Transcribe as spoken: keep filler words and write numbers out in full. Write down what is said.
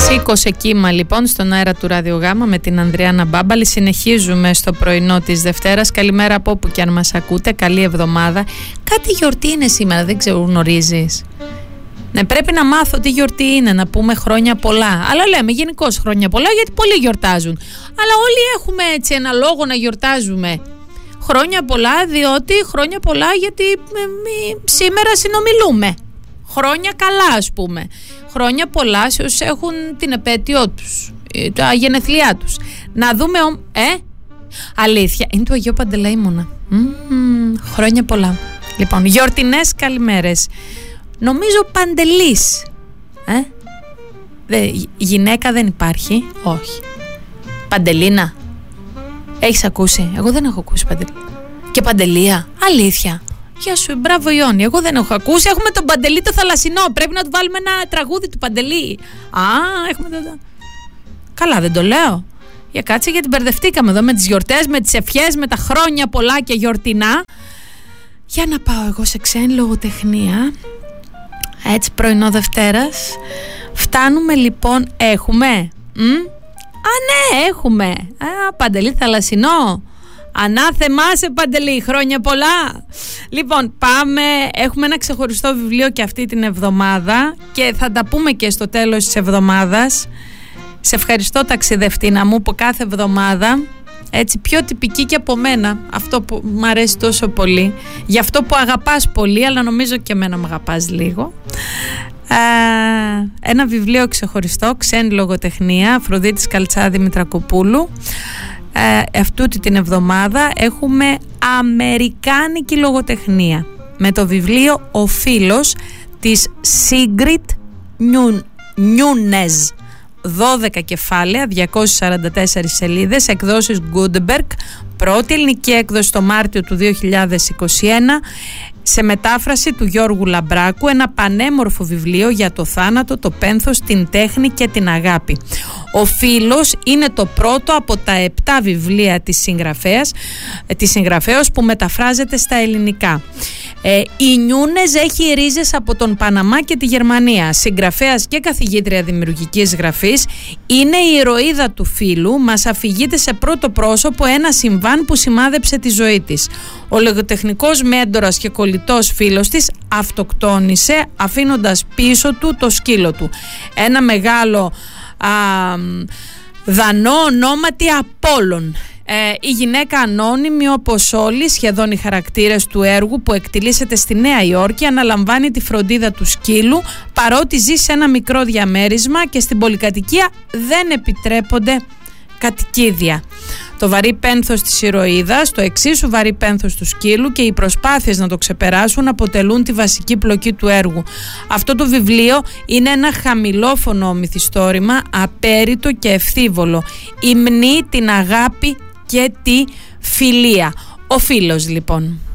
Σήκωσε κύμα λοιπόν στον αέρα του Ραδιογάμα με την Ανδριάννα Μπάμπαλη. Συνεχίζουμε στο πρωινό της Δευτέρας. Καλημέρα από όπου και αν μας ακούτε. Καλή εβδομάδα. Κάτι γιορτή είναι σήμερα, δεν ξέρω, γνωρίζεις? Ναι, πρέπει να μάθω τι γιορτή είναι, να πούμε χρόνια πολλά. Αλλά λέμε γενικώς χρόνια πολλά γιατί πολλοί γιορτάζουν. Αλλά όλοι έχουμε έτσι ένα λόγο να γιορτάζουμε. Χρόνια πολλά διότι χρόνια πολλά γιατί ε, σήμερα συνομιλούμε. Χρόνια καλά, ας πούμε. Χρόνια πολλά σε όσους έχουν την επέτειό τους, τα γενεθλιά τους. Να δούμε, ο... ε, αλήθεια, είναι του Αγίου Παντελεήμωνα. Mm, χρόνια πολλά. Λοιπόν, γιορτινές καλημέρες. Νομίζω Παντελής. Ε? Δε, γυναίκα δεν υπάρχει. Όχι. Παντελίνα. Έχεις ακούσει? Εγώ δεν έχω ακούσει Παντελή. Και Παντελία. Αλήθεια. Γεια σου, μπράβο Ιόνι. Εγώ δεν έχω ακούσει. Έχουμε τον Παντελή το θαλασσινό. Πρέπει να του βάλουμε ένα τραγούδι του Παντελή. Α, έχουμε το... Καλά, δεν το λέω. Για κάτσε, γιατί μπερδευτήκαμε εδώ με τις γιορτές, με τις ευχές, με τα χρόνια πολλά και γιορτινά. Για να πάω εγώ σε ξένη λογοτεχνία. Έτσι, πρωινό Δευτέρας. Φτάνουμε λοιπόν, έχουμε. Μ? Α, ναι, έχουμε. Α, Παντελή θαλασσινό. Ανάθεμά σε Παντελή, χρόνια πολλά. Λοιπόν, πάμε, έχουμε ένα ξεχωριστό βιβλίο και αυτή την εβδομάδα και θα τα πούμε και στο τέλος της εβδομάδας. Σε ευχαριστώ ταξιδευτήνα μου που κάθε εβδομάδα, έτσι πιο τυπική και από μένα, αυτό που μου αρέσει τόσο πολύ, για αυτό που αγαπάς πολύ, αλλά νομίζω και εμένα μου αγαπάς λίγο. Ε, ένα βιβλίο ξεχωριστό, ξένη λογοτεχνία, Αφροδίτης Καλτσάδη Μητρακοπούλου. Ε, αυτού την εβδομάδα έχουμε αμερικάνικη λογοτεχνία με το βιβλίο «Ο Φίλος» της Σίγκριτ Νιούνεζ, δώδεκα κεφάλαια, διακόσιες σαράντα τέσσερις σελίδες, εκδόσεις Gutenberg, πρώτη ελληνική έκδοση το Μάρτιο του δύο χιλιάδες είκοσι ένα, σε μετάφραση του Γιώργου Λαμπράκου, ένα πανέμορφο βιβλίο για το θάνατο, το πένθος, την τέχνη και την αγάπη. Ο Φίλος είναι το πρώτο από τα επτά βιβλία της συγγραφέας, της συγγραφέως που μεταφράζεται στα ελληνικά. Ε, η Νιούνεζ έχει ρίζες από τον Παναμά και τη Γερμανία. Συγγραφέας και καθηγήτρια δημιουργικής γραφής, είναι η ηρωίδα του Φίλου. Μας αφηγείται σε πρώτο πρόσωπο ένα συμβάν που σημάδεψε τη ζωή της. Ο λογοτεχνικός μέντορας και κολλητός φίλος της αυτοκτόνησε αφήνοντας πίσω του το σκύλο του. Ένα μεγάλο α, δανό ονόματι Απόλλων. Ε, η γυναίκα ανώνυμη όπως όλοι σχεδόν οι χαρακτήρες του έργου που εκτιλήσεται στη Νέα Υόρκη αναλαμβάνει τη φροντίδα του σκύλου παρότι ζει σε ένα μικρό διαμέρισμα και στην πολυκατοικία δεν επιτρέπονται κατοικίδια. Το βαρύ πένθος της ηρωίδας, το εξίσου βαρύ πένθος του σκύλου και οι προσπάθειες να το ξεπεράσουν αποτελούν τη βασική πλοκή του έργου. Αυτό το βιβλίο είναι ένα χαμηλόφωνο μυθιστόρημα, απέριτο και ευθύβολο. Υμνεί την αγάπη και τη φιλία. Ο Φίλος λοιπόν.